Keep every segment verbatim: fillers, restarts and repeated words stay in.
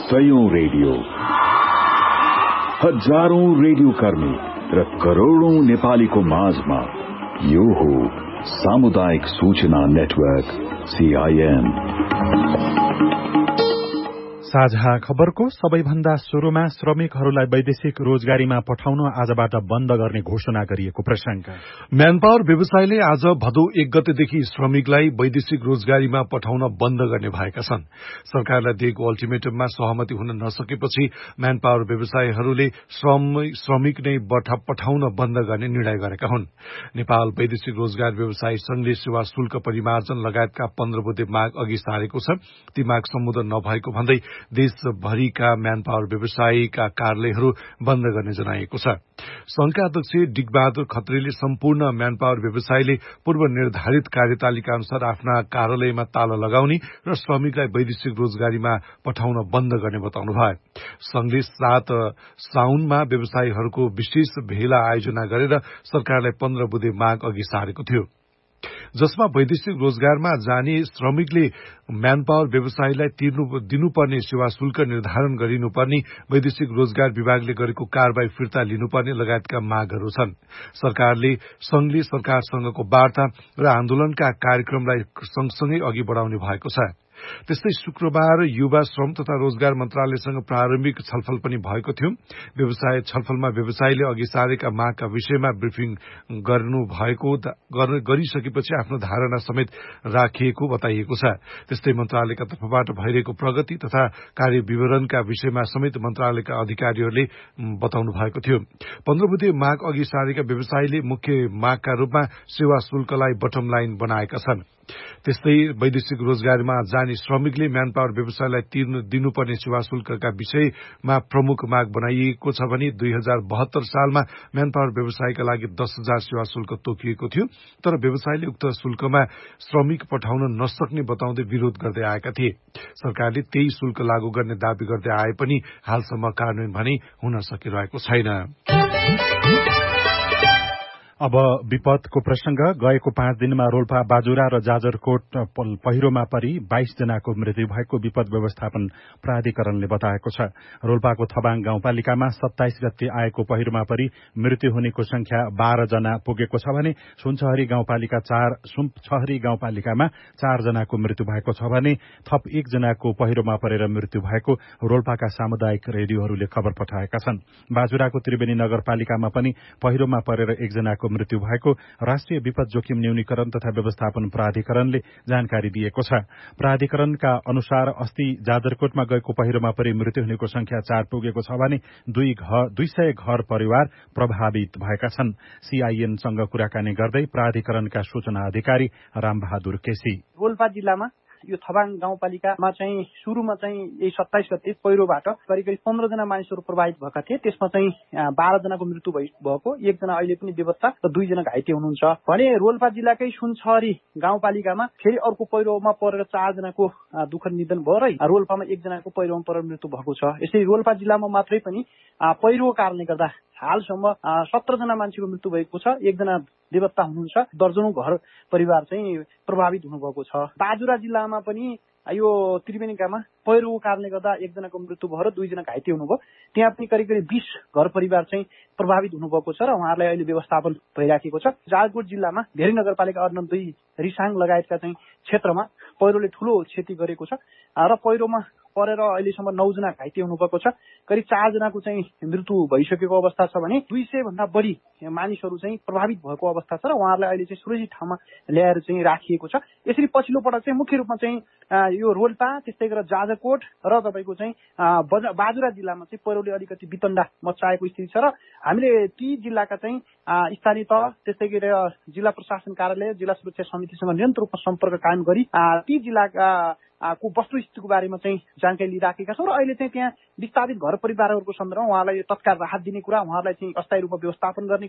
सयौं radio, हजारौं radio कर्मी र करोडौं नेपालीको माझमा यो हो सामुदायिक सूचना नेटवर्क सीआईएन। साझा खबरको सबैभन्दा शुरूमा श्रमिकहरूलाई वैदेशिक रोजगारीमा पठाउन आजबाट बन्द गर्ने घोषणा गरिएको प्रसंग। म्यानपावर व्यवसायले आज भदौ एक गतेदेखि श्रमिकलाई वैदेशिक रोजगारीमा पठाउन बन्द गर्ने भएका छन्। सरकारलाई दिएको अल्टिमेटममा सहमति हुन नसकेपछि म्यानपावर व्यवसायहरूले श्रमिक नै पठाउन बन्द गर्ने निर्णय गरेका हुन्। नेपाल वैदेशिक रोजगार व्यवसाय संघले सेवा शुल्क परिमार्जन लगायतका पन्ध्र बुँदे माग अघि सारेको छ। ती माग सम्बोधन नभएको भन्दै देशभरिका म्यानपावर व्यवसायका कार्यालयहरू बन्द गर्ने जनाइएको छ। संघका अध्यक्ष डिगबहादुर खत्रीले सम्पूर्ण म्यानपावर व्यवसायले पूर्व निर्धारित कार्यतालिका अनुसार आफ्ना कार्यालयमा ताला लगाउने र श्रमिकलाई वैदेशिक रोजगारीमा पठाउन बन्द गर्ने बताउनुभयो। संघले सात साउनमा व्यवसायीहरूको विशेष भेला आयोजना गरेर सरकारलाई पन्ध्र बुँदे माग अघि सारेको थियो, जसमा वैदेशिक रोजगारमा जाने श्रमिकले म्यानपावर व्यवसायीलाई दिनुपर्ने सेवा शुल्क निर्धारण गरिनुपर्ने, वैदेशिक रोजगार विभागले गरेको कारवाही फिर्ता लिनुपर्ने लगायतका मागहरू छन्। सरकारले संघले सरकारसँगको वार्ता र आन्दोलनका कार्यक्रमलाई सँगसँगै अघि बढ़ाउने भएको छ। त्यस्तै शुक्रबार युवा श्रम तथा रोजगार मन्त्रालयसँग प्रारम्भिक छलफल पनि भएको थियो। व्यवसाय छलफलमा व्यवसायीले अघि सारेका मागका विषयमा ब्रिफिङ गर्नु भएको गरिसकेपछि आफ्नो धारणा समेत राखिएको बताइएको छ। त्यस्तै मन्त्रालयका तर्फबाट भइरहेको प्रगति तथा कार्य विवरणका विषयमा समेत मन्त्रालयका अधिकारीहरूले बताउनु भएको थियो। पन्ध्र बुँदे माग अघि सारेका व्यवसायीले मुख्य मागका रूपमा सेवा शुल्कलाई बटम लाइन बनाएका छन्। त्यस्तै वैदेशिक रोजगारीमा जाने श्रमिकले म्यानपावर व्यवसायलाई तिर्नु दिनुपर्ने सेवा शुल्कका विषयमा प्रमुख माग बनाइएको छ भने दुई हजार बहत्तर सालमा म्यानपावर व्यवसायका लागि दस हजार सेवा शुल्क तोकिएको थियो। तर व्यवसायले उक्त शुल्कमा श्रमिक पठाउन नसक्ने बताउँदै विरोध गर्दै आएका थिए। सरकारले त्यही शुल्क लागू गर्ने दावी गर्दै आए पनि हालसम्म कार्यान्वयन भने हुन सकिरहेको छैन। अब विपदको प्रसंग। गएको पाँच दिनमा रोल्पा, बाजुरा र जाजरकोट पहिरोमा परि बाइस जनाको मृत्यु भएको विपद व्यवस्थापन प्राधिकरणले बताएको छ। रोल्पाको थबाङ गाउँपालिकामा सत्ताइस गते आएको पहिरोमा परि मृत्यु हुनेको संख्या बाह्र जना पुगेको छ भने सुनचहरी गाउँपालिका चार सुनचहरी गाउँपालिकामा चार जनाको मृत्यु भएको छ भने थप एक जनाको पहिरोमा परेर मृत्यु भएको रोल्पाका सामुदायिक रेडियोहरूले खबर पठाएका छन्। बाजुराको त्रिवेणी नगरपालिकामा पनि पहिरोमा परेर एकजनाको मृत्यु भएको राष्ट्रिय विपद जोखिम न्यूनीकरण तथा व्यवस्थापन प्राधिकरणले जानकारी दिएको छ। प्राधिकरणका अनुसार अस्ति जाजरकोटमा गएको पहिरोमा परि मृत्यु हुनेको संख्या चार पुगेको छ भने दुई घर दुई सय घर परिवार प्रभावित भएका छन्। सीआईएनसँग कुराकानी गर्दै प्राधिकरणका सूचना अधिकारी रामबहादुर केसी, रोल्पा जिल्लामा यो थबाङ गाउँपालिकामा चाहिँ सुरुमा चाहिँ यही सत्ताइस गते पहिरोबाट करिब करिब पन्ध्र जना मानिसहरू प्रभावित भएका थिए। त्यसमा चाहिँ बाह्र जनाको मृत्यु भएको, एकजना अहिले पनि बेपत्ता र दुईजना घाइते हुनुहुन्छ भने रोल्पा जिल्लाकै सुनचहरी गाउँपालिकामा फेरि अर्को पहिरोमा परेर चारजनाको दुःखद निधन भयो र रोल्पामा एकजनाको पहिरोमा परेर मृत्यु भएको छ। यसरी रोल्पा जिल्लामा मात्रै पनि पहिरोको कारणले गर्दा हालसम्म सत्र जना मान्छेको मृत्यु भएको छ, एकजना बेपत्ता हुनुहुन्छ, दर्जनौं घर परिवार चाहिँ प्रभावित हुनुभएको छ। बाजुरा जिल्लामा पनि यो त्रिवेणीकामा पहिरोको कारणले गर्दा एकजनाको मृत्यु भयो र दुईजना घाइते हुनुभयो। त्यहाँ पनि करिब करिब बीस घर परिवार चाहिँ प्रभावित हुनुभएको छ र उहाँहरूलाई अहिले व्यवस्थापन भइराखेको छ। जाजरकोट जिल्लामा धेरै नगरपालिका अर्न दुई, रिसाङ लगायतका चाहिँ क्षेत्रमा पहिरोले ठूलो क्षति गरेको छ र पहिरोमा परेर अहिलेसम्म नौजना घाइते हुनुभएको छ। करिब चारजनाको चाहिँ मृत्यु भइसकेको अवस्था छ भने दुई सय भन्दा बढी मानिसहरू चाहिँ प्रभावित भएको अवस्था छ र उहाँहरूलाई अहिले चाहिँ सुरक्षित ठाउँमा ल्याएर चाहिँ राखिएको छ। यसरी पछिल्लो पटक चाहिँ मुख्य रूपमा चाहिँ यो रोल्पा, त्यस्तै गरेर जाजरकोट र तपाईँको चाहिँ बाजुरा जिल्लामा चाहिँ पहिरोले अलिकति वितण्डा मचाएको स्थिति छ र हामीले ती जिल्लाका चाहिँ स्थानीय तह, त्यस्तै गरेर जिल्ला प्रशासन कार्यालय, जिल्ला सुरक्षा समितिसँग निरन्तर रूपमा सम्पर्क कायम गरी ती जिल्लाका को वस्तुस्थितिको बारेमा चाहिँ जानकारी लिइराखेका छौँ र अहिले चाहिँ त्यहाँ विस्थापित घर परिवारहरूको सन्दर्भमा उहाँलाई तत्काल राहत दिने कुरा, उहाँहरूलाई चाहिँ अस्थायी रूपमा व्यवस्थापन गर्ने कुरा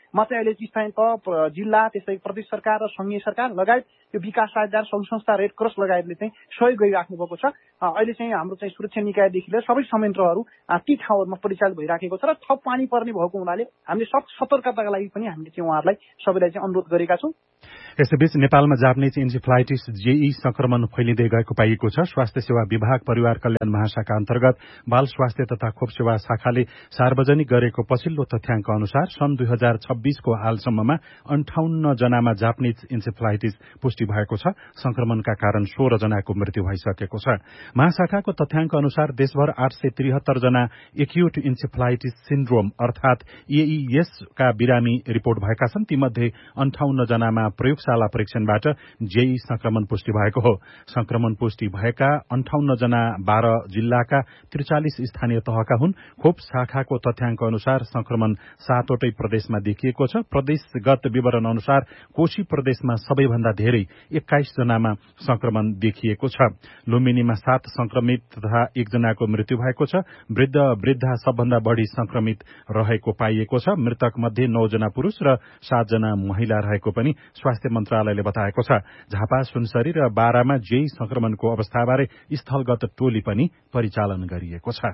म चाहिँ अहिले स्थानीय तह जिल्ला त्यसै प्रदेश सरकार र संघीय सरकार लगायत यो विकास साझेदार सङ्घ संस्था रेड क्रस लगायतले चाहिँ सहयोग गरिराख्नु भएको छ। अहिले चाहिँ हाम्रो चाहिँ सुरक्षा निकायदेखि लिएर सबै संयन्त्रहरू ती ठाउँहरूमा परिचालित भइराखेको छ र थप पानी पर्ने भएको हुनाले हामीले सब सतर्कताका लागि पनि हामीले चाहिँ उहाँहरूलाई सबैलाई चाहिँ अनुरोध गरेका छौँ। यसैबीच नेपालमा जापानिज इन्सेफ्लाइटिस जेई संक्रमण फैलिँदै गएको पाइएको छ। स्वास्थ्य सेवा विभाग परिवार कल्याण महाशाखा अन्तर्गत बाल स्वास्थ्य तथा खोप सेवा शाखाले सार्वजनिक गरेको पछिल्लो तथ्याङ्क अनुसार सन् दुई हजार छब्बीसको हालसम्ममा अन्ठाउन्न जनामा जापानिज इन्सेफ्लाइटिस पुष्टि भएको छ। संक्रमणका कारण सोह्र जनाको मृत्यु भइसकेको छ। महाशाखाको तथ्याङ्क अनुसार देशभर आठ सय त्रिहत्तर जना एक्युट इन्सेफ्लाइटिस सिन्ड्रोम अर्थात एईएस का बिरामी रिपोर्ट भएका छन्। तीमध्ये अन्ठाउन्न जनामा प्रयोगशाला परीक्षणबाट जेई संक्रमण पुष्टि भएको हो। संक्रमण पुष्टि भएका अन्ठाउन्न जना बाह्र जिल्लाका त्रिचालिस स्थानीय तहका हुन्। खोप शाखाको तथ्याङ्क अनुसार संक्रमण सातवटै प्रदेशमा देखिएको छ। प्रदेशगत विवरण अनुसार कोशी प्रदेशमा सबैभन्दा धेरै एक्काइस जनामा संक्रमण देखिएको छ। लुम्बिनीमा सात संक्रमित तथा एकजनाको मृत्यु भएको छ। वृद्ध वृद्धा सबभन्दा बढ़ी संक्रमित रहेको पाइएको छ। मृतक मध्ये नौ जना पुरूष र सात जना महिला रहेको पनि स्वास्थ्य मन्त्रालयले बताएको छ। झापा, सुनसरी र बारामा जेई संक्रमणको अवस्थाबारे स्थलगत टोली पनि परिचालन गरिएको छ।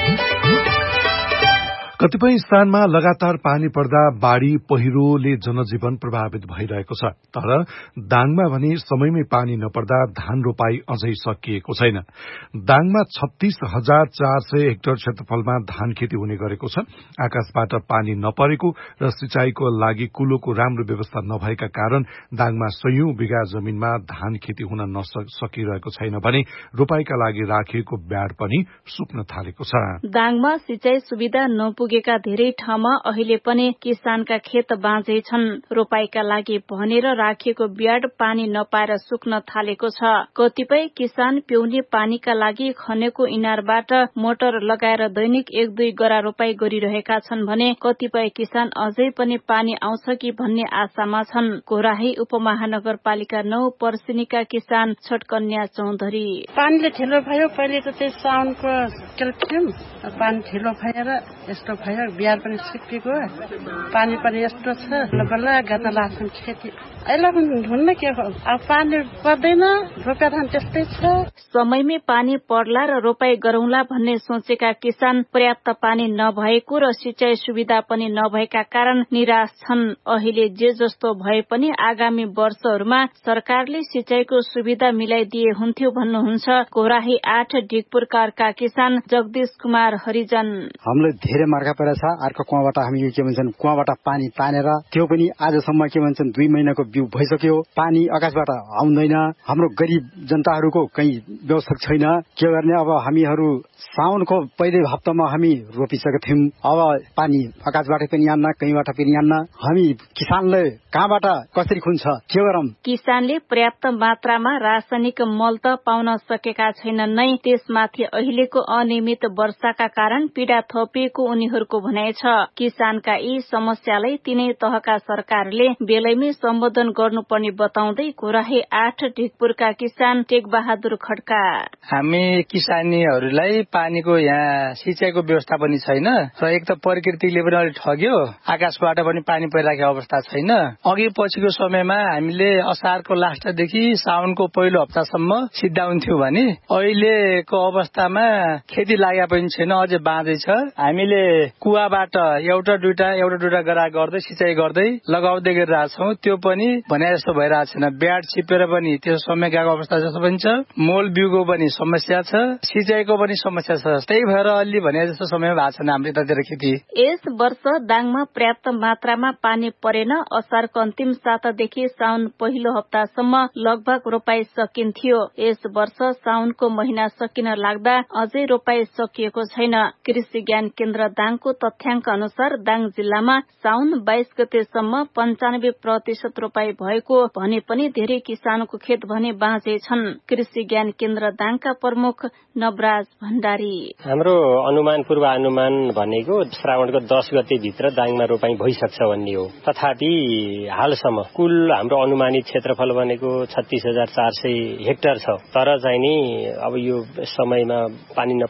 कतिपय स्थानमा लगातार पानी पर्दा बाढ़ी पहिरोले जनजीवन प्रभावित भइरहेको छ। तर दाङमा भने समयमै पानी नपर्दा धान रोपाई अझै सकिएको छैन। दाङमा छत्तीस हजार चार सय हेक्टर क्षेत्रफलमा धान खेती हुने गरेको छ। आकाशबाट पानी नपरेको र सिंचाईको लागि कुलोको राम्रो व्यवस्था नभएका कारण दाङमा सयौं बिघा जमीनमा धान खेती हुन नसकिरहेको छैन भने रोपाईका लागि राखिएको ब्याड पनि सुक्न थालेको छ। दाङमा सिंचाई सुविधा नपुगेका धेरै ठाउँमा अहिले पनि किसानका खेत बाँझै छन्। रोपाईका लागि भनेर राखिएको ब्याड पानी नपाएर सुक्न थालेको छ। कतिपय किसान पिउने पानीका लागि खनेको इनारबाट मोटर लगाएर दैनिक एक दुई गरा रोपाई गरिरहेका छन् भने कतिपय किसान अझै पनि पानी आउँछ कि भन्ने आशामा छन्। घोराही उपमहानगरपालिका नौ पर्सिनीका किसान छटकन्या चौधरी पानीले ढिलो भयो। पहिले त त्यही साउनको थियौं, पानी ढिलो भएर यस्तो भयो। बिहार पनि सिकेको पानी पनि यस्तो छ। बल्ल गर्न लाग्छन् खेती अहिले हुन्न के हो। अब पानी पर्दैन, रोप्या धान त्यस्तै छ। समयमै पानी पर्ला र रोपाई गरौंला भन्ने सोचेका किसान पर्याप्त पानी नभएको र सिंचाई सुविधा पनि नभएका कारण निराश छन्। अहिले जे जस्तो भए पनि आगामी वर्षहरूमा सरकारले सिंचाईको सुविधा मिलाइदिए हुन्थ्यो भन्नुहुन्छ घोराही आठ ढिकपुरका किसान जगदीश कुमार हरिजन। हामीले धेरै मार्का परेको छ। अर्को कुवाबाट हामी के भन्छन् कुवाबाट पानी तानेर त्यो पनि आजसम्म के भन्छन् दुई महिनाको बिउ भइसक्यो। पानी आकाशबाट आउँदैन। हाम्रो गरीब जनताहरूको कहीँ व्यवस्था छैन। के गर्ने अब हामीहरू साउनको पहिलो हप्तामा हामी रोपिसकेका थियौं। अब पानी आकाशबाट पनि आन्न, कहीँबाट पनि आन्न। हामी किसानले कहाँबाट कसरी खुन्छ के गरौँ। किसानले पर्याप्त मात्रामा रासायनिक मल त पाउन सकेका छैनन् नै। त्यसमाथि अहिलेको अनियमित वर्षाका कारण पीड़ा थपिएको उनीहरूको भनाइ छ। किसानका यी समस्यालाई तिनै तहका सरकारले बेलैमै सम्बोधन गर्नुपर्ने बताउँदै घोराही आठ ढिकपुरका किसान टेक बहादुर खड्का हामी किसानीहरूलाई पानीको यहाँ सिंचाईको व्यवस्था पनि छैन र एक त प्रकृतिले पनि अलिक ठग्यो। आकाशबाट पनि पानी परिरहेको अवस्था छैन। अघि पछिको समयमा हामीले असारको लास्टदेखि साउनको पहिलो हप्तासम्म सिद्धा हुन्थ्यो भने अहिलेको अवस्थामा खेती लागेको पनि छैन, अझै बाँझै छ। हामीले कुवाबाट एउटा दुईटा एउटा दुईटा गरा गर्दै सिंचाई गर्दै लगाउँदै गरिरहेछौँ। त्यो पनि भने जस्तो भइरहेको छैन। ब्याड छिपेर पनि त्यो समय गएको अवस्था जस्तो पनि छ। मोल बिउको पनि समस्या छ, सिंचाईको पनि समस्या छ। त्यही भएर अलि भने जस्तो समय भएको छैन हाम्रो यतातिर खेती। यस वर्ष दाङमा पर्याप्त मात्रामा पानी परेन। असारको अन्तिम सातादेखि साउन पहिलो हप्तासम्म लगभग रोपाई सकिन्थ्यो। यस वर्ष साउनको महिना सकिन लाग्दा अझै रोपाई सकिएको छैन। कृषि ज्ञान केन्द्र दाङको तथ्याङ्क अनुसार दाङ जिल्लामा साउन बाइस गतेसम्म पञ्चानब्बे प्रतिशत रोपाई भएको भने पनि धेरै किसानको खेत भने बाँझे छन्। कृषि ज्ञान केन्द्र दाङका प्रमुख नवराज भण्डारी हाम्रो अनुमान पूर्वानुमान भनेको श्रावणको दस गते भित्र दाङमा रोपाई भइसक्छ भन्ने हो। तथापि हालसम्म कुल हाम्रो अनुमानित क्षेत्रफल भनेको छत्तीस हजार चार सय हेक्टर छ। तर चाहिँ नि अब यो समयमा पानी नपर्ने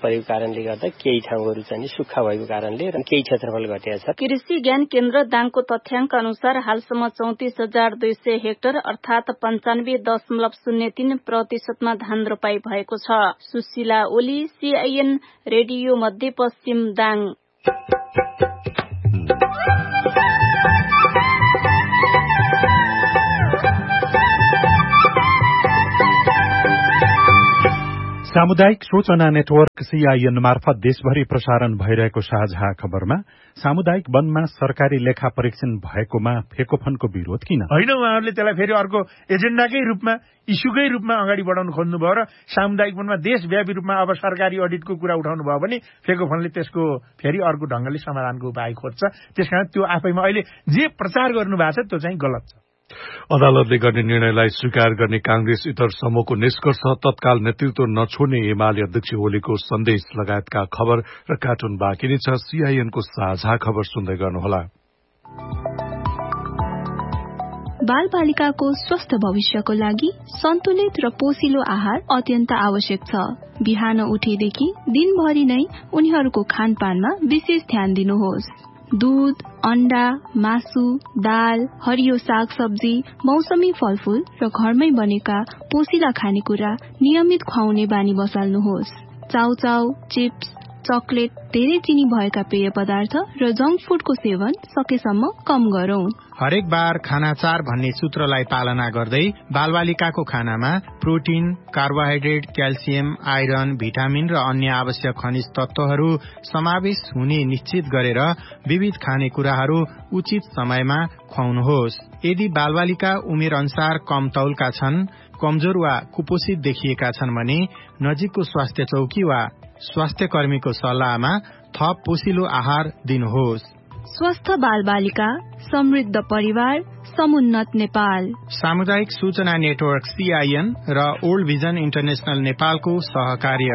परेको कारणले गर्दा केही ठाउँहरू चाहिँ सुक्खा भएको कारणले र केही क्षेत्रफल घटेको छ। कृषि ज्ञान केन्द्र दाङको तथ्याङ्क अनुसार हालसम्म चौतिस हजार दुई सय हेक्टर अर्थात पञ्चानब्बे दशमलव शून्य तीन प्रतिशतमा धान रोपाई भएको छ। सुशीला ओली, सीआईएन रेडियो मध्यपश्चिम दाङ। सामुदायिक सूचना नेटवर्क सीआईएन मार्फत देशभरि प्रसारण भइरहेको साझा खबरमा सामुदायिक वनमा सरकारी लेखा परीक्षण भएकोमा फेकोफनको विरोध किन? होइन, उहाँहरूले त्यसलाई फेरि अर्को एजेन्डाकै रूपमा इस्युकै रूपमा अगाडि बढाउनु खोज्नुभयो र सामुदायिक वनमा देशव्यापी रूपमा अब सरकारी अडिटको कुरा उठाउनु भयो भने फेकोफनले त्यसको फेरि अर्को ढंगले समाधानको उपाय खोज्छ। त्यसकारण त्यो आफैमा अहिले जे प्रचार गर्नु भएको छ त्यो चाहिँ गलत छ। अदालतले गर्ने निर्णयलाई स्वीकार गर्ने कांग्रेस इतर समूहको निष्कर्ष, तत्काल नेतृत्व नछोड्ने एमाले अध्यक्ष ओलीको सन्देश लगायतका खबर र कार्टुन बाँकी नै छ। सीआईएनको साझा खबर सुन्दै गर्नुहोला। बाल बालिकाको स्वस्थ भविष्यको लागि सन्तुलित र पोषिलो आहार अत्यन्त आवश्यक छ। बिहान उठेदेखि दिनभरि नै उनीहरूको खानपानमा विशेष ध्यान दिनुहोस्। दूध, अण्डा, मासु, दाल, हरियो साग सब्जी, मौसमी फलफूल र घरमै बनेका पोषिला खानेकुरा नियमित खुवाउने बानी बसाल्नुहोस्। चाउचाउ, चिप्स, चकलेट, धेरै चिनी भएका पेय पदार्थ र जंक फूडको सेवन सकेसम्म कम गरौं। हरेक बार खाना चार भन्ने सूत्रलाई पालना गर्दै बालबालिकाको खानामा protein, carbohydrate, calcium, iron, vitamin र अन्य आवश्यक खनिज तत्वहरू समावेश हुने निश्चित गरेर विविध खानेकुराहरू उचित समयमा खुवाउनुहोस्। यदि बालबालिका उमेर अनुसार कम तौलका छन्, कमजोर वा कुपोषित देखिएका छन् भने नजिकको स्वास्थ्य चौकी वा स्वास्थ्य कर्मीको सल्लाहमा थप पोषिलो आहार दिनुहोस्। स्वस्थ बाल बालिका, समृद्ध परिवार, समुन्नत नेपाल। सामुदायिक सूचना नेटवर्क सीआईएन र ओल्ड भिजन इन्टरनेशनल नेपालको सहकार्य।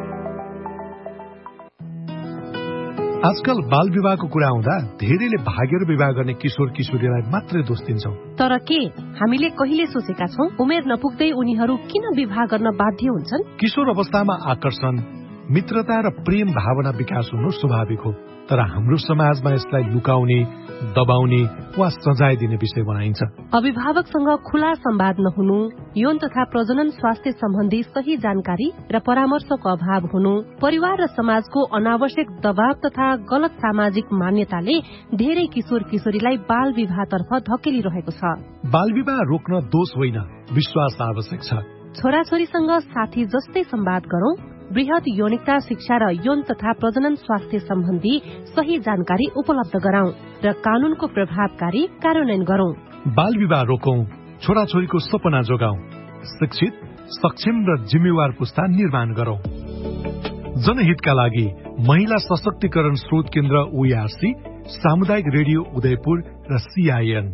आजकल बाल विवाहको कुरा आउँदा धेरैले भागेर विवाह गर्ने किशोर किशोरीलाई मात्रै दोष दिन्छौं। तर के हामीले कहिले सोचेका छौं उमेर नपुग्दै उनीहरू किन विवाह गर्न बाध्य हुन्छन्? किशोर अवस्थामा आकर्षण, मित्रता र प्रेम भावना विकास हुनु स्वाभाविक हो, तर हाम्रो समाजमा यसलाई लुकाउने, दबाउने वा सजाय दिने विषय बनाइन्छ। अभिभावकसँग खुला संवाद नहुनु, यौन तथा प्रजनन स्वास्थ्य सम्बन्धी सही जानकारी र परामर्शको अभाव हुनु, परिवार र समाजको अनावश्यक दबाव तथा गलत सामाजिक मान्यताले धेरै किशोर किशोरीलाई बाल विवाहतर्फ धकेलिरहेको छ। बाल विवाह रोक्न दोष होइन, विश्वास आवश्यक छ। छोराछोरीसँग साथी जस्तै संवाद गरौं, वृहत यौनिकता शिक्षा र यौन तथा प्रजनन स्वास्थ्य सम्बन्धी सही जानकारी उपलब्ध गराउँ र कानूनको प्रभावकारी कार्यान्वयन गरौं। बाल विवाह रोकौं, छोराछोरीको सपना जोगाउँ, शिक्षित, सक्षम र जिम्मेवार पुस्ता निर्माण गरौं। जनहितका लागि महिला सशक्तिकरण स्रोत केन्द्र ओईआरसी, सामुदायिक रेडियो उदयपुर र सीआईएन।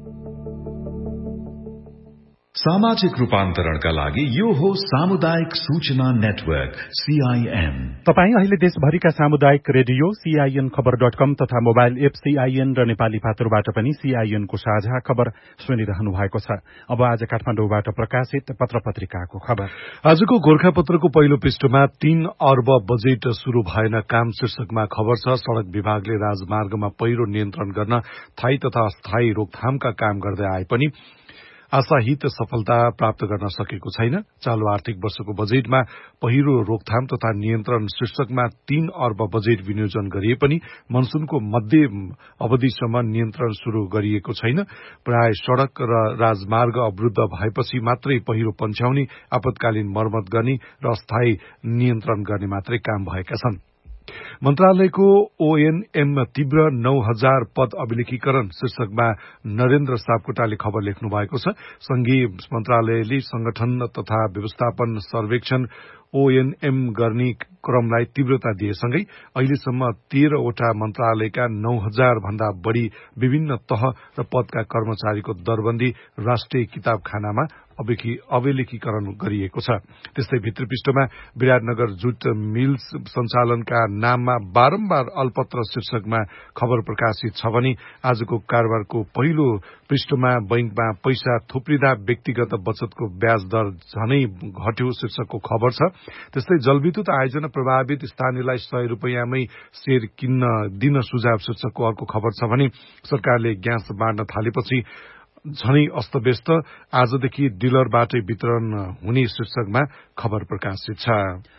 सामाजिक रूपान्तरणका लागि यो हो सामुदायिक सूचना नेटवर्क सीआईएन। तपाई अहिले देशभरिका सामुदायिक रेडियो सीआईएन खबर डट कम तथा मोबाइल एप सीआईएन र नेपाली पात्रबाट पनि सीआईएनको साझा खबर सुनिरहनु भएको छ। अब आज काठमाडौँबाट प्रकाशित पत्र पत्रिकाको खबर। आजको गोर्खापत्रको पहिलो पृष्ठमा तीन अर्ब बजेट शुरू भएन काम शीर्षकमा खबर छ। सड़क विभागले राजमार्गमा पहिरो नियन्त्रण गर्न स्थायी तथा अस्थायी रोकथामका काम गर्दै आए पनि आशाहित सफलता प्राप्त गर्न सकेको छैन। चालू आर्थिक वर्षको बजेटमा पहिरो रोकथाम तथा नियन्त्रण शीर्षकमा तीन अर्ब बजेट विनियोजन गरिए पनि मनसूनको मध्य अवधिसम्म नियन्त्रण शुरू गरिएको छैन। प्राय सड़क र राजमार्ग अवरूद्ध भएपछि मात्रै पहिरो पन्छ्याउने, आपतकालीन मर्मत गर्ने र अस्थायी नियन्त्रण गर्ने मात्रै काम भएका छन्। मन्त्रालयको ओएनएम तीव्र नौ हजार पद अभिलेखीकरण शीर्षकमा नरेन्द्र सापकोटाले खबर लेख्नु भएको छ। संघीय मन्त्रालयले संगठन तथा व्यवस्थापन सर्वेक्षण ओएनएम गर्ने क्रमलाई तीव्रता दिएसँगै अहिलेसम्म तेह्रवटा मन्त्रालयका नौ हजार भन्दा बढ़ी विभिन्न तह र पदका कर्मचारीको दरबन्दी राष्ट्रिय किताबखानामा अभिलेखीकरण गरिएको छ। त्यस्तै भित्री पृष्ठमा विराटनगर जुट मिल्स सञ्चालनका नाममा बारम्बार अल्पत्र शीर्षकमा खबर प्रकाशित छ भने आजको कारोबारको पहिलो पृष्ठमा बैंकमा पैसा थुप्रिँदा व्यक्तिगत बचतको ब्याज दर झनै घट्यो शीर्षकको खबर छ। त्यस्तै जलविद्युत आयोजना प्रभावित स्थानीयलाई सय रुपियाँमै शेयर किन्न दिन सुझाव शीर्षकको अर्को खबर छ भने सरकारले ग्यास बाँड्न थालेपछि झनै अस्तव्यस्त आजदेखि डिलरबाटै वितरण हुने शीर्षकमा खबर प्रकाशित छ।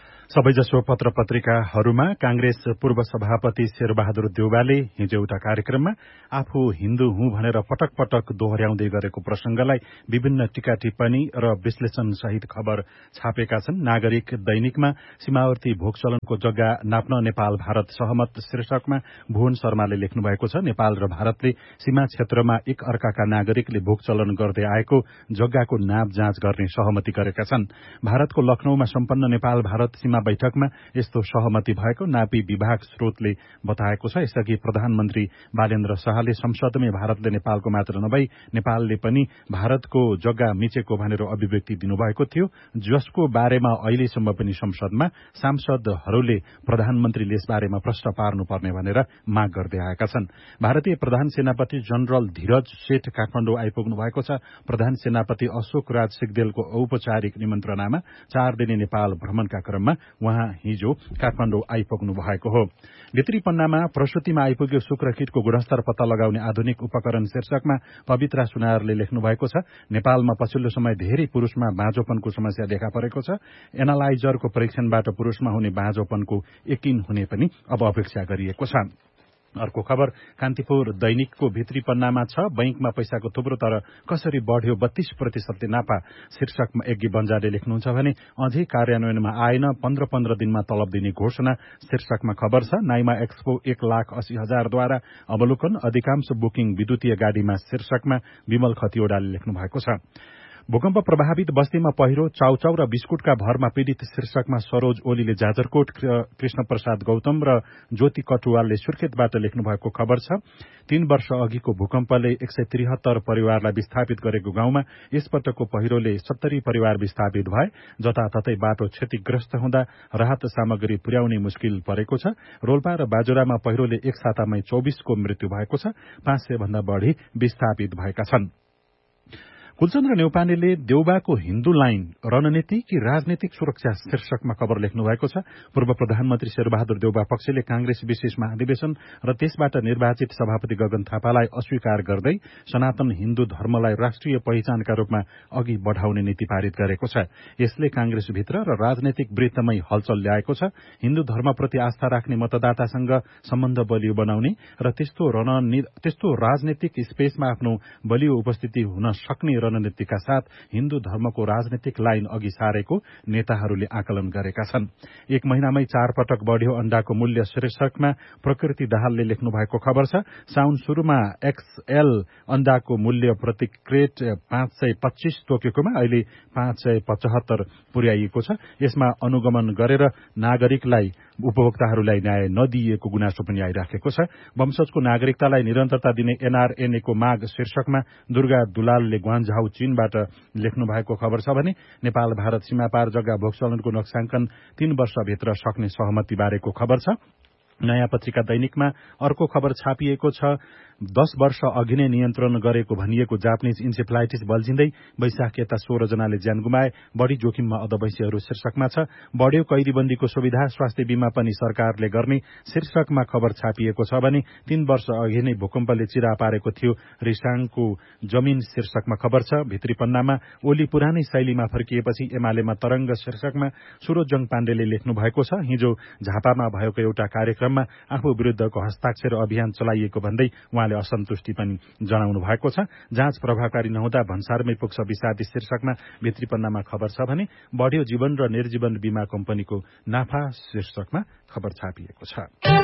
सबैजसो पत्र पत्रिकाहरूमा कांग्रेस पूर्व सभापति शेरबहादुर देउवाले हिजो एउटा कार्यक्रममा आफू हिन्दू हुँ भनेर पटक पटक दोहोर्याउँदै गरेको प्रसंगलाई विभिन्न टीका टिप्पणी र विश्लेषण सहित खबर छापेका छन्। नागरिक दैनिकमा सीमावर्ती भोग चलनको जग्गा नाप्न नेपाल भारत सहमत शीर्षकमा भुवन शर्माले लेख्नु भएको छ। नेपाल र भारतले सीमा क्षेत्रमा एक अर्काका नागरिकले भोग चलन गर्दै आएको जग्गाको नाप जाँच गर्ने सहमति गरेका छन्। भारतको लखनऊमा सम्पन्न नेपाल भारत सीमा बैठकमा यस्तो सहमति भएको नापी विभाग स्रोतले बताएको छ। यसअघि प्रधानमन्त्री बालेन्द्र शाहले संसदमै भारतले नेपालको मात्र नभई नेपालले पनि भारतको जग्गा मिचेको भनेर अभिव्यक्ति दिनुभएको थियो, जसको बारेमा अहिलेसम्म पनि संसदमा सांसदहरूले प्रधानमन्त्रीले यसबारेमा प्रश्न पार्नुपर्ने भनेर माग गर्दै आएका छन्। भारतीय प्रधान सेनापति जनरल धीरज सेठ काठमाडौँ आइपुग्नु भएको छ। प्रधान सेनापति अशोक राज सिग्देलको औपचारिक निमन्त्रणामा चार दिने नेपाल भ्रमणका क्रममा उहाँ हिजो काठमाडौँ आइपुग्नु भएको हो। भित्री पन्नामा प्रसुतिमा आइपुग्यो शुक्रकीटको गुणस्तर पत्ता लगाउने आधुनिक उपकरण शीर्षकमा पवित्रा सुनारले लेख्नु भएको छ। नेपालमा पछिल्लो समय धेरै पुरूषमा बाँझोपनको समस्या देखा परेको छ। एनालाइजरको परीक्षणबाट पुरूषमा हुने बाँझोपनको यकिन हुने पनि अब अपेक्षा गरिएको छ। अर्को खबर कान्तिपुर दैनिकको भित्री पन्नामा छ। बैंकमा पैसाको थुप्रो तर कसरी बढ्यो बत्तीस प्रतिशतले नाफा शीर्षकमा यज्ञ बन्जाले लेख्नुहुन्छ भने अझै कार्यान्वयनमा आएन, पन्ध्र पन्ध्र दिनमा तलब दिने घोषणा शीर्षकमा खबर छ। नाइमा एक्सपो एक लाख अस्सी हजारद्वारा अवलोकन, अधिकांश बुकिङ विद्युतीय गाडीमा शीर्षकमा विमल खतिवड़ाले लेख्नु भएको छ। भूकम्प प्रभावित बस्तीमा पहिरो, चाउचाउ र बिस्कुटका भरमा पीड़ित शीर्षकमा सरोज ओलीले जाजरकोट, कृष्ण प्रसाद गौतम र ज्योति कटुवालले सुर्खेतबाट लेख्नु भएको खबर छ। तीन वर्ष अघिको भूकम्पले एक सय त्रिहत्तर परिवारलाई विस्थापित गरेको गाउँमा यसपटकको पहिरोले सत्तरी परिवार विस्थापित भए। जताततै बाटो क्षतिग्रस्त हुँदा राहत सामग्री पुर्याउने मुस्किल परेको छ। रोल्पा र बाजुरामा पहिरोले एक सातामै चौबिसको मृत्यु भएको छ। पाँच सय भन्दा बढ़ी विस्थापित भएका छन्। कुलचन्द्र न्यौपानेले देउबाको हिन्दू लाइन रणनीति कि राजनीतिक सुरक्षा शीर्षकमा खबर लेख्नु भएको छ। पूर्व प्रधानमन्त्री शेरबहादुर देउबा पक्षले कांग्रेस विशेष महाधिवेशन र त्यसबाट निर्वाचित सभापति गगन थापालाई अस्वीकार गर्दै सनातन हिन्दू धर्मलाई राष्ट्रिय पहिचानका रूपमा अघि बढ़ाउने नीति पारित गरेको छ। यसले कांग्रेसभित्र र राजनैतिक वृत्तमै हलचल ल्याएको छ। हिन्दू धर्मप्रति आस्था राख्ने मतदातासँग सम्बन्ध बलियो बनाउने र त्यस्तो त्यस्तो राजनैतिक स्पेसमा आफ्नो बलियो उपस्थिति हुन सक्ने रणनीतिका साथ हिन्दू धर्मको राजनीतिक लाइन अघि सारेको नेताहरूले आकलन गरेका छन्। एक महिनामै चार पटक बढ़्यो अण्डाको मूल्य शीर्षकमा प्रकृति दाहालले लेख्नु भएको खबर छ। साउन शुरूमा एक्सएल अण्डाको मूल्य प्रति क्रेट पाँच सय पच्चीस तोकेकोमा अहिले पाँच सय पचहत्तर पुर्याइएको छ। यसमा अनुगमन गरेर नागरिकलाई उपभोक्ताहरूलाई न्याय नदिइएको गुनासो पनि आइराखेको छ। वंशजको नागरिकतालाई निरन्तरता दिने एनआरएनएको माग शीर्षकमा दुर्गा दुलालले ग्वान्झाउ चीनबाट लेख्नु भएको खबर छ भने नेपाल भारत सीमापार जग्गा भोगचलनको नक्साङ्कन तीन वर्षभित्र सक्ने सहमति बारेको खबर छ। नयाँ पत्रिका दैनिकमा अर्को खबर छापिएको छ। दश वर्ष अघि नै नियन्त्रण गरेको भनिएको जापानिज इन्सेफ्लाइटिस बल्झिँदै वैशाख यता सोह्र जनाले ज्यान गुमाए, बढ़ी जोखिममा अधवैंशीहरू शीर्षकमा छ। बढ़्यो कैदीबन्दीको सुविधा, स्वास्थ्य बीमा पनि सरकारले गर्ने शीर्षकमा खबर छापिएको छ भने तीन वर्ष अघि नै भूकम्पले चिरा पारेको थियो रिसाङको जमिन शीर्षकमा खबर छ। भित्री पन्नामा ओली पुरानै शैलीमा फर्किएपछि एमालेमा तरंग शीर्षकमा सुरोजङ पाण्डेले लेख्नु भएको छ। हिजो झापामा भएको एउटा कार्यक्रममा आफू विरूद्धको हस्ताक्षर अभियान चलाइएको भन्दै उहाँले असन्तुष्टि पनि जनाउनु भएको छ। जाँच प्रभावकारी नहुँदा भन्सारमै पुग्छ विषादी शीर्षकमा भित्री पन्नामा खबर छ भने बढ़्यो जीवन र निर्जीवन बीमा कम्पनीको नाफा शीर्षकमा खबर छापिएको छ।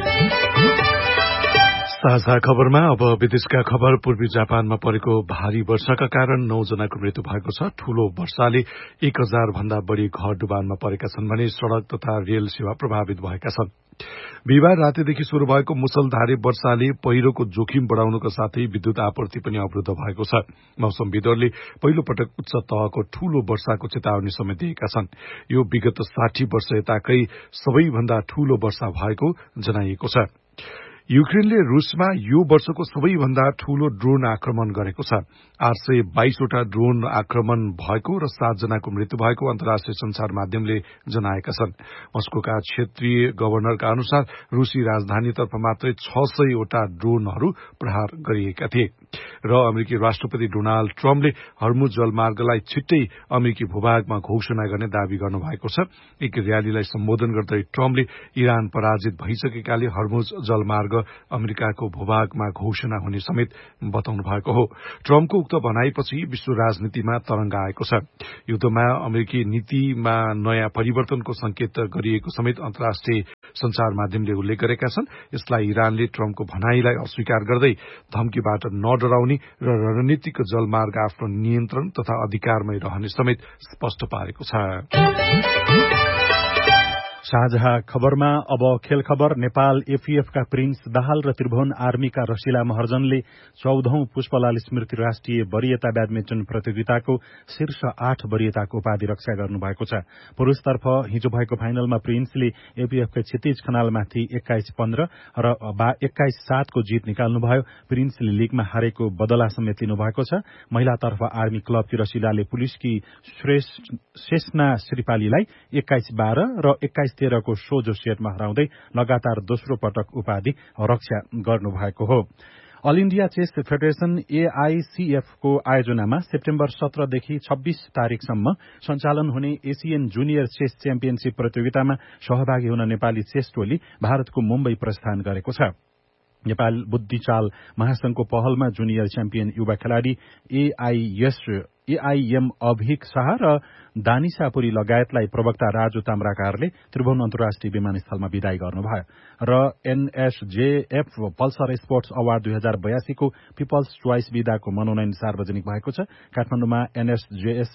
साझा खबरमा अब विदेशका खबर। पूर्वी जापानमा परेको भारी वर्षाका कारण नौ जनाको मृत्यु भएको छ। ठूलो वर्षाले एक हजार भन्दा बढ़ी घर डुबानमा परेका छन् भने सड़क तथा रेल सेवा प्रभावित भएका छन्। बिहिबार रातिदेखि शुरू भएको मुसलधारे वर्षाले पहिरोको जोखिम बढ़ाउनुका साथै विद्युत आपूर्ति पनि अवरुद्ध भएको छ। मौसमविदहरूले पहिलो पटक उच्च तहको ठूलो वर्षाको चेतावनी समेत दिएका छन्। यो विगत साठी वर्ष यताकै सबैभन्दा ठूलो वर्षा भएको जनाइएको छ। युक्रेनले रूसमा यो वर्षको सबैभन्दा ठूलो ड्रोन आक्रमण गरेको छ। आठ सय बाइसवटा ड्रोन आक्रमण भएको र सात जनाको मृत्यु भएको अन्तर्राष्ट्रिय संचार माध्यमले जनाएका छन्। मस्कोका क्षेत्रीय गभर्नरका अनुसार रूसी राजधानीतर्फ मात्रै छ सयवटा ड्रोनहरू प्रहार गरिएका थिए र अमेरिकी राष्ट्रपति डोनाल्ड ट्रम्पले हर्मुज जलमार्गलाई छिट्टै अमेरिकी भूभागमा घोषणा गर्ने दावी गर्नुभएको छ। एक र्यालीलाई सम्बोधन गर्दै ट्रम्पले इरान पराजित भइसकेकाले हर्मुज जलमार्ग अमेरिकाको भूभागमा घोषणा हुने समेत बताउनु भएको हो। ट्रम्पको उक्त भनाइपछि विश्व राजनीतिमा तरंग आएको छ। युद्धमा अमेरिकी नीतिमा नयाँ परिवर्तनको संकेत गरिएको समेत अन्तर्राष्ट्रिय संचार माध्यमले उल्लेख गरेका छन्। यसलाई इरानले ट्रम्पको भनाइलाई अस्वीकार गर्दै धम्कीबाट नडराउने र रणनीतिक जलमार्ग आफ्नो नियन्त्रण तथा अधिकारमै रहने समेत स्पष्ट पारेको छ। साझा खबरमा अब खेल खबर। नेपाल एफीएफका प्रिन्स दाहाल र त्रिभुवन आर्मीका रसिला महर्जनले चौधौं पुष्पलाल स्मृति राष्ट्रिय वरीयता ब्याडमिन्टन प्रतियोगिताको शीर्ष आठ वरीयताको उपाधि रक्षा गर्नुभएको छ। पुरूषतर्फ हिजो भएको फाइनलमा प्रिन्सले एपीएफका क्षितिज खनालमाथि एक्काइस पन्ध्र र एक्काइस सातको जीत निकाल्नुभयो। प्रिन्सले लीगमा हारेको बदला समेत लिनुभएको छ। महिलातर्फ आर्मी क्लबकी रसिलाले पुलिसकी शेषना श्रीपालीलाई एक्काइस बाह्र र एक्काइस तेह्रको सोझो सेटमा हराउँदै लगातार दोस्रो पटक उपाधि रक्षा गर्नुभएको हो। All India chess federation एआईसीएफको आयोजनामा September सत्रदेखि छब्बीस तारीकसम्म सञ्चालन हुने एसियन जुनियर चेस च्याम्पियनशीप प्रतियोगितामा सहभागी हुन नेपाली चेस टोली भारतको मुम्बई प्रस्थान गरेको छ। नेपाल बुद्धिचाल महासंघको पहलमा जुनियर च्याम्पियन युवा खेलाड़ी एआईएस एआईएम अभिक शाह र दानिशापुरी लगायतलाई प्रवक्ता राजु ताम्राकारले त्रिभुवन अन्तर्राष्ट्रिय विमानस्थलमा विदाई गर्नुभयो र एनएसजेएफ पल्सर स्पोर्ट्स अवार्ड दुई हजार बयासीको पिपल्स चोइस विधाको मनोनयन सार्वजनिक भएको छ। काठमाडौँमा एनएसजेएस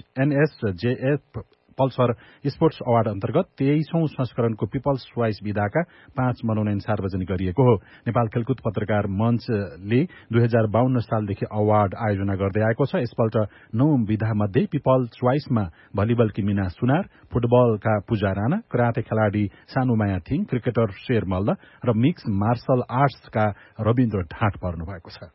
एनएसजेएफ पल्सर स्पोर्ट्स अवार्ड अन्तर्गत तेइसौं संस्करणको पिपल्स चोइस विधाका पाँच मनोनयन सार्वजनिक गरिएको हो। नेपाल खेलकुद पत्रकार मञ्चले दुई हजार बाहन्न सालदेखि अवार्ड आयोजना गर्दै आएको छ। यसपल्ट नौ विधा मध्ये पिपल्स चोइसमा भलिबलकी मीना सुनार, फुटबलका पूजा राणा, कराते खेलाड़ी सानुमाया थिङ, क्रिकेटर शेर मल्ल र मिक्स मार्शल आर्ट्सका रविन्द्र ढाँट पर्नु भएको छ।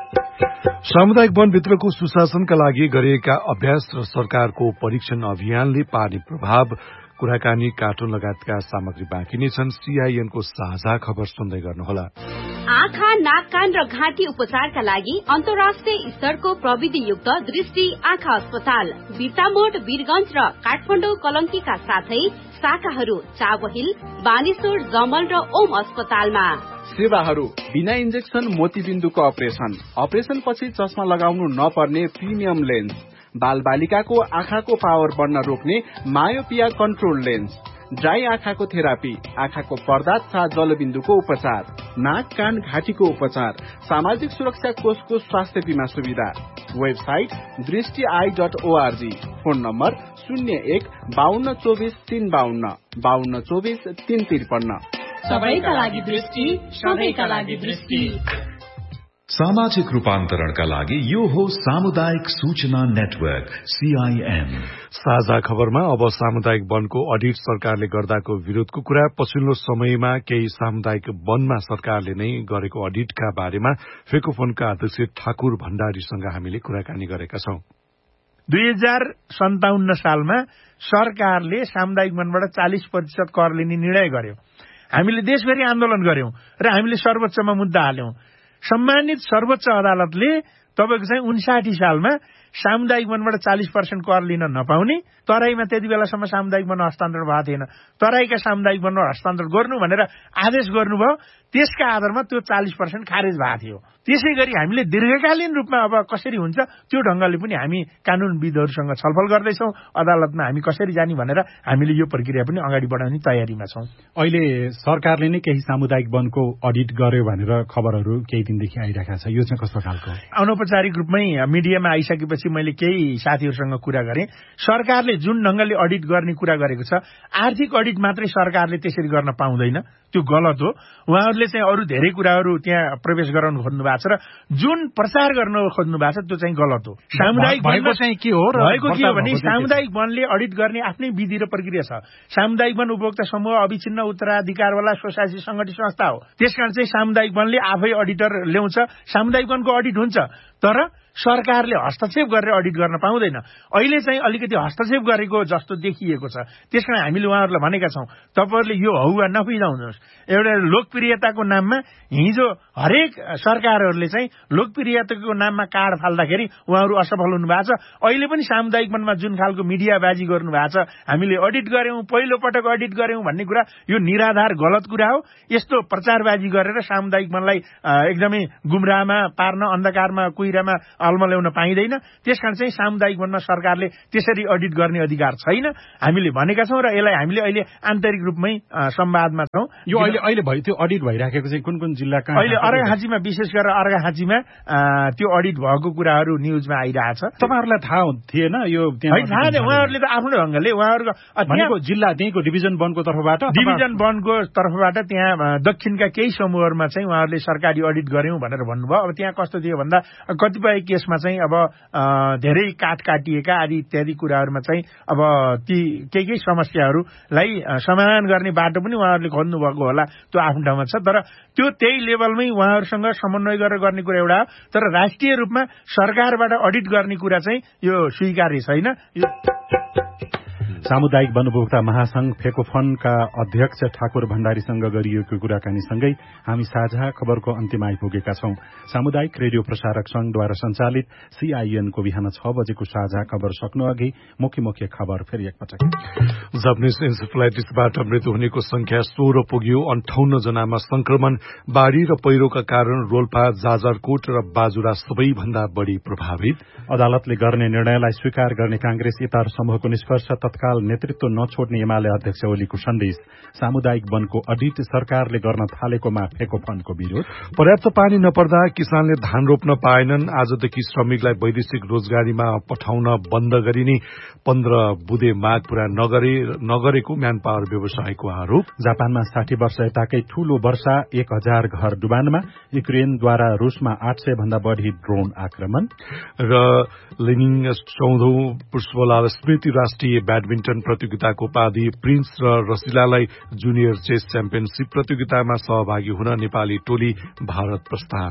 सामुदायिक वनभित्रको सुशासनका लागि गरिएका अभ्यास र सरकारको परीक्षण अभियानले पार्ने प्रभाव, कुराकानी, कार्टुन लगायतका सामग्री बाँकी नै छन्। सीआईएनको साझा खबर सुन्दै गर्नुहोला। आँखा, नाक, कान र घाँटी उपचारका लागि अन्तर्राष्ट्रिय स्तरको प्रविधियुक्त दृष्टि आँखा अस्पताल बिर्तामोड, वीरगंज र काठमाडौँ कलंकीका साथै शाखाहरू चावहिल, बानेश्वर, जमल र ओम अस्पतालमा। सेवाहरू बिना इन्जेक्सन मोतीबिन्दुको अपरेशन, अपरेशन पछि चस्मा लगाउनु नपर्ने प्रिमियम लेन्स, बाल बालिकाको आँखाको पावर बढ्न रोक्ने मायोपिया कन्ट्रोल लेन्स, ड्राई आँखाको थेरापी, आँखाको पर्दा तथा जलबिन्दुको उपचार, नाक, कान, घाँटीको उपचार, सामाजिक सुरक्षा कोषको स्वास्थ्य बीमा सुविधा। वेबसाइट दृष्टि I dot ORG. Phone number शून्य एक बाहन्न चौबिस तीन बाहन्न बाहन्न चौबिस तीन त्रिपन्न। सबैका लागि दृष्टि, सबैका लागि दृष्टि। सामाजिक रूपान्तरणका लागि यो हो सामुदायिक सूचना नेटवर्क सीआईएम। साझा खबरमा अब सामुदायिक वनको अडिट सरकारले गर्दाको विरोधको कुरा। पछिल्लो समयमा केही सामुदायिक वनमा सरकारले नै गरेको अडिटका बारेमा फेकोफोनका अध्यक्ष ठाकुर भण्डारीसँग हामीले कुराकानी गरेका छौं। दुई हजार सन्ताउन्न सालमा सरकारले सामुदायिक वनबाट चालिस प्रतिशत कर लिने निर्णय गर्यो। हामीले देशभरि आन्दोलन गर्यौं र हामीले सर्वोच्चमा मुद्दा हाल्यौं। सम्मानित सर्वोच्च अदालतले तपाईँको चाहिँ उन्साठी सालमा सामुदायिक वनबाट चालिस पर्सेन्ट कर लिन नपाउने, तराईमा त्यति बेलासम्म सामुदायिक वन हस्तान्तरण भएको थिएन, तराईका सामुदायिक वन हस्तान्तरण गर्नु भनेर आदेश गर्नुभयो। त्यसका आधारमा त्यो चालिस पर्सेन्ट खारेज भएको थियो। त्यसै गरी हामीले दीर्घकालीन रूपमा अब कसरी हुन्छ त्यो ढंगले पनि हामी कानूनविदहरूसँग छलफल गर्दैछौं। अदालतमा हामी कसरी जाने भनेर हामीले यो प्रक्रिया पनि अगाडि बढाउने तयारीमा छौं। अहिले सरकारले नै केही सामुदायिक वनको अडिट गर्यो भनेर खबरहरू केही दिनदेखि आइरहेका छ। यो चाहिँ कस्तो खालको? अनौपचारिक अनौपचारिक रूपमै मिडियामा आइसकेपछि मैले केही साथीहरूसँग कुरा गरेँ। सरकारले जुन ढंगले अडिट गर्ने कुरा गरेको छ, आर्थिक अडिट मात्रै सरकारले त्यसरी गर्न पाउँदैन, त्यो गलत हो। उहाँहरूले चाहिँ अरू धेरै कुराहरू त्यहाँ प्रवेश गराउन खोज्नु भएको छ र जुन प्रचार गर्न खोज्नु भएको छ त्यो चाहिँ गलत हो। सामुदायिक भएको चाहिँ के हो र भएको के हो भने सामुदायिक वनले अडिट गर्ने आफ्नै विधि र प्रक्रिया छ। सामुदायिक वन उपभोक्ता समूह अविच्छिन्न उत्तराधिकारवाला सोसाइटी संगठित संस्था हो। त्यसकारण चाहिँ सामुदायिक वनले आफै अडिटर ल्याउँछ। सामुदायिक वनको अडिट हुन्छ, तर सरकारले हस्तक्षेप गरेर अडिट गर्न पाउँदैन। अहिले चाहिँ अलिकति हस्तक्षेप गरेको जस्तो देखिएको छ। त्यसकारण हामीले उहाँहरूलाई भनेका छौँ, तपाईँहरूले यो हौवा नफिजाउनुहोस्। एउटा लोकप्रियताको नाममा हिजो हरेक सरकारहरूले चाहिँ लोकप्रियताको नाममा कार्ड फाल्दाखेरि उहाँहरू असफल हुनु भएको छ। अहिले पनि सामुदायिक वनमा जुन खालको मिडियाबाजी गर्नु भएको छ, हामीले अडिट गर्यौं, पहिलो पटक अडिट गर्यौं भन्ने कुरा, यो निराधार गलत कुरा हो। यस्तो प्रचारबाजी गरेर सामुदायिक वनलाई एकदमै गुमराहमा पार्न, अन्धकारमा कुहिरामा अलमा ल्याउन पाइँदैन। त्यसकारण चाहिँ सामुदायिक वनमा सरकारले त्यसरी अडिट गर्ने अधिकार छैन, हामीले भनेका छौँ र यसलाई हामीले अहिले आन्तरिक रूपमै संवादमा छौँ। यो अहिले अहिले भयो त्यो अडिट भइराखेको चाहिँ कुन कुन जिल्ला कहाँ? अहिले अर्घाखाँचीमा, विशेष गरेर अर्घाखाँचीमा त्यो अडिट भएको कुराहरू न्युजमा आइरहेछ। तपाईँहरूलाई थाहा थिएन यो? थाहा थिएन, उहाँहरूले त आफ्नो ढङ्गले उहाँहरूको भनेको जिल्ला त्यहीँको डिभिजन वनको तर्फबाट डिभिजन वनको तर्फबाट त्यहाँ दक्षिणका केही समूहहरूमा चाहिँ उहाँहरूले सरकारी अडिट गर्यौं भनेर भन्नुभयो। अब त्यहाँ कस्तो थियो भन्दा कतिपय केसमा चाहिँ अब धेरै काट काटिएका आदि इत्यादि कुराहरूमा चाहिँ अब ती केही केही समस्याहरूलाई समाधान गर्ने बाटो पनि उहाँहरूले खोज्नु भएको होला, त्यो आफ्नो ठाउँमा छ। तर त्यो त्यही लेभलमै उहाँहरूसँग समन्वय गरेर गर्ने कुरा एउटा हो, तर राष्ट्रिय रूपमा सरकारबाट अडिट गर्ने कुरा चाहिँ यो स्वीकार्य छैन। सामुदायिक वन उपभोक्ता महासंघ फेकोफनका अध्यक्ष ठाकुर भण्डारीसँग गरिएको कुराकानीसँगै हामी साझा खबरको अन्त्यमा आइपुगेका छौं। सामुदायिक रेडियो प्रसारक संघद्वारा सञ्चालित सीआईएनको बिहान छ बजेको साझा खबर सक्नु अघि मुख्य मुख्य खबर फेरि एकपटक। जापानिज इन्सेफेलाइटिसबाट मृत्यु हुनेको संख्या सोह्र पुग्यो। अन्ठाउन्न जनामा संक्रमण। बाढ़ी र पहिरोका कारण रोल्पा, जाजरकोट र बाजुरा सबैभन्दा बढ़ी प्रभावित। अदालतले गर्ने निर्णयलाई स्वीकार गर्ने कांग्रेस इतर समूहको निष्कर्ष। तत्काल नेतृत्व नछोड्ने एमाले अध्यक्ष ओलीको सन्देश। सामुदायिक वनको अडिट सरकारले गर्न थालेकोमा फेकोफनको विरोध। पर्याप्त पानी नपर्दा किसानले धान रोप्न पाएनन्। आजदेखि श्रमिकलाई वैदेशिक रोजगारीमा पठाउन बन्द गरिने पन्ध्र बुधे माग पूरा नगरे नगरेको म्यान पावर व्यवसायको आरोप। जापानमा साठी वर्ष यताकै ठूलो वर्षा, एक हजार घर डुबानमा। युक्रेनद्वारा रूसमा आठ सय भन्दा बढ़ी ड्रोन आक्रमण। र लिनिङ चौधौं पुष्पलाल स्मृति राष्ट्रिय ब्याडमिन्टन प्रतियोगिताको उपाधि। प्रिन्स र रसिलालाई जुनियर चेस च्याम्पियनशीप प्रतियोगितामा सहभागी हुन नेपाली टोली भारत प्रस्थान।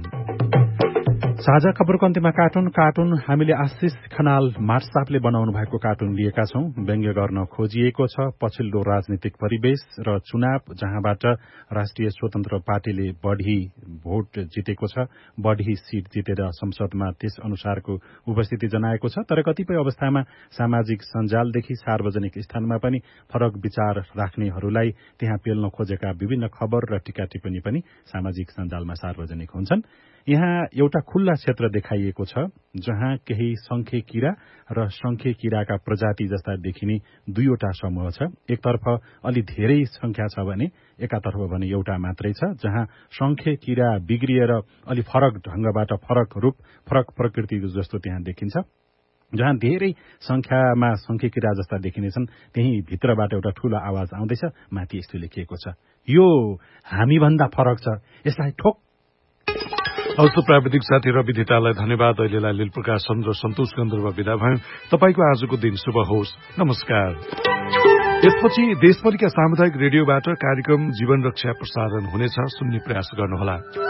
साझा खबरको अन्त्यमा कार्टुन कार्टुन हामीले आशिष खनाल मार्सापले बनाउनु भएको कार्टुन लिएका छौं। व्यङ्ग्य गर्न खोजिएको छ पछिल्लो राजनीतिक परिवेश र चुनाव, जहाँबाट राष्ट्रिय स्वतन्त्र पार्टीले बढ़ी भोट जितेको छ, बढ़ी सीट जितेर संसदमा त्यस अनुसारको उपस्थिति जनाएको छ। तर कतिपय अवस्थामा सामाजिक सञ्जालदेखि सार्वजनिक स्थानमा पनि फरक विचार राख्नेहरूलाई त्यहाँ पेल्न खोजेका विभिन्न खबर र टीका टिप्पणी पनि सामाजिक सञ्जालमा सार्वजनिक हुन्छन्। यहाँ एउटा खुल्ला क्षेत्र देखाइएको छ जहाँ केही संखे किरा र संखे किराका प्रजाति जस्ता देखिने दुईवटा समूह छ। एकतर्फ अलि धेरै संख्या छ भने एकातर्फ भने एउटा मात्रै छ, जहाँ संखे किरा बिग्रिएर अलि फरक ढंगबाट फरक रूप फरक प्रकृति जस्तो त्यहाँ देखिन्छ। जहाँ धेरै संख्यामा संखे किरा जस्ता देखिनेछन् त्यही भित्रबाट एउटा ठूलो आवाज आउँदैछ। माथि यस्तो लेखिएको छ, यो हामीभन्दा फरक छ, यसलाई ठोक। हवस्, प्राविधिक साथी रवि धितालाई धन्यवाद। अहिलेलाई लील प्रकाशन र सन्तोष गन्धर्व विदा भयौं। तपाईको आजको दिन शुभ होस्। नमस्कार। यसपछि देशभरिका सामुदायिक रेडियोबाट कार्यक्रम जीवन रक्षा प्रसारण हुनेछ, सुन्ने प्रयास गर्नुहोला।